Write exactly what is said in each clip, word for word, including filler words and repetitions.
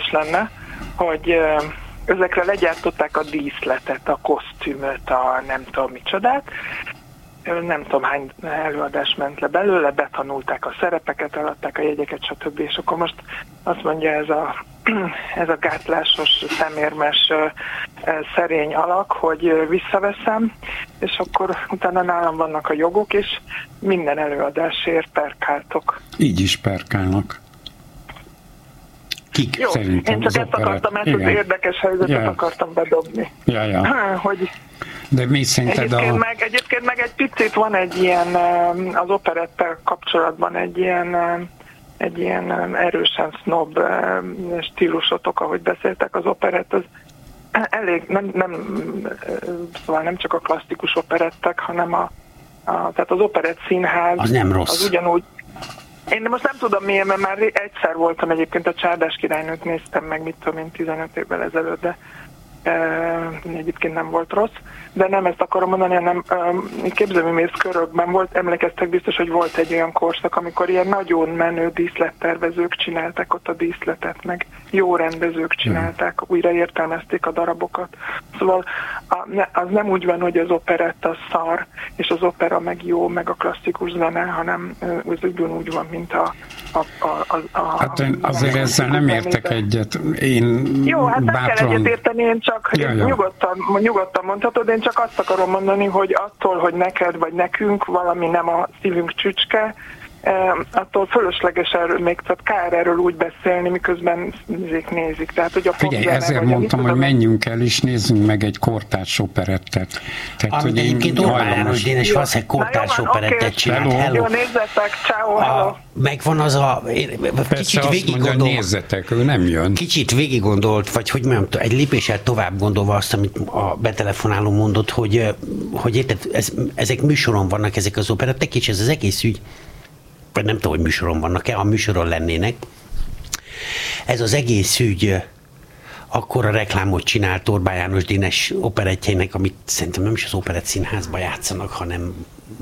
érdekes lenne, hogy ezekre legyártották a díszletet, a kosztümöt, a nem tudom micsodát. Nem tudom hány előadás ment le belőle, betanulták a szerepeket, eladták a jegyeket, stb. És akkor most azt mondja ez a, ez a gátlásos, szemérmes, szerény alak, hogy visszaveszem, és akkor utána nálam vannak a jogok, és minden előadásért perkáltok. Így is perkálnak. Kik jó, szerintem én csak ezt akartam, ezt az érdekes helyzetet ja. akartam bedobni. Ja, ja. hogy De mi szerinted egyébként, a... meg, egyébként meg egy picit van egy ilyen, az operettel kapcsolatban egy ilyen, egy ilyen erősen sznob stílusotok, ahogy beszéltek, az operett, az elég, nem, nem, szóval nem csak a klasszikus operettek, hanem a, a tehát az operett színház, az nem rossz. Az ugyanúgy. Én most nem tudom miért, mert már egyszer voltam egyébként, a Csárdás királynőt néztem meg, mit tudom én, tizenöt évvel ezelőtt, de e, egyébként nem volt rossz. De nem ezt akarom mondani, hanem e, képzőművész körökben volt, emlékeztek biztos, hogy volt egy olyan korszak, amikor ilyen nagyon menő díszlettervezők csinálták ott a díszletet, meg jó rendezők csinálták, hmm. újra értelmezték a darabokat. Szóval a, ne, az nem úgy van, hogy az operett az szar, és az opera meg jó, meg a klasszikus zene, hanem az ugyanúgy van, mint a A, a, a, a, hát én azért a ezzel nem értek egyet. Én Jó, hát nem bátran... kell egyet érteni, én csak ja, ja. Nyugodtan, nyugodtan mondhatod, én csak azt akarom mondani, hogy attól, hogy neked vagy nekünk valami nem a szívünk csücske, attól fölösleges erről, még tehát kár erről úgy beszélni, miközben nézik, nézik. Tehát, hogy a Figyelj, ezért mondtam, hogy menjünk el és nézzünk meg egy kortárs operettet. Tehát, amit egyébként Orbán János Dénes valószínűleg kortárs operettet csinált. Hello. Jó, nézzetek, ciao, hello. Megvan az a... Kicsit végig gondol, nézzetek, ő nem jön. Kicsit végig gondolt, vagy hogy mondjam, egy lépéssel tovább gondolva azt, amit a betelefonáló mondott, hogy, hogy érted, ez, ezek műsoron vannak, ezek az operettek, és ez az egész ügy, vagy nem tudom, hogy műsoron vannak-e, ha műsoron lennének. Ez az egész ügy akkora reklámot csinált Orbán János Dénes operettjeinek, amit szerintem nem is az Operett Színházban játszanak, hanem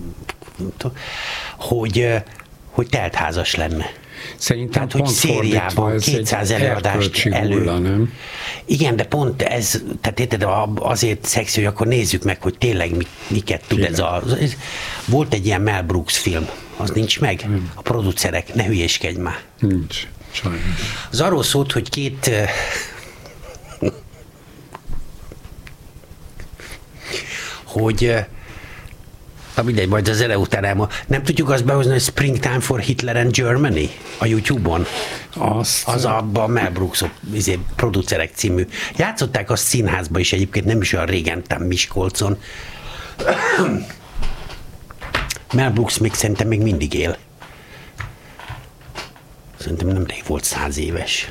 hogy, hogy teltházas lenne. Szerintem tehát, hogy szériában kétszáz előadást elő. Hulla, nem? Igen, de pont ez, tehát érted, azért szexi, hogy akkor nézzük meg, hogy tényleg miket tud Kire. ez a... Ez, volt egy ilyen Mel Brooks film, az nincs meg? Nem. A producerek, ne hülyéskedj már. Nincs, sajnos. Az arról szólt, hogy két... hogy... Na mindegy, majd az ele után elmond. Nem tudjuk azt behozni, hogy Springtime for Hitler and Germany a YouTube-on? Azt... Az abban a Mel Brooks izé, producerek című. Játszották azt színházba is egyébként, nem is olyan régen, tám Miskolcon. Mel Brooks még szerintem még mindig él. Szerintem nemrég volt száz éves.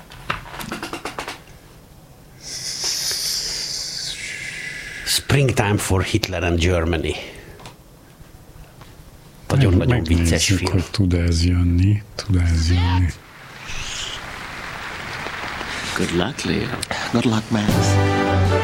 Springtime for Hitler and Germany. Nagyon-nagyon vicces film. Hogy tud ez jönni, tud ez jönni. Good luck, Leo. Good luck, man.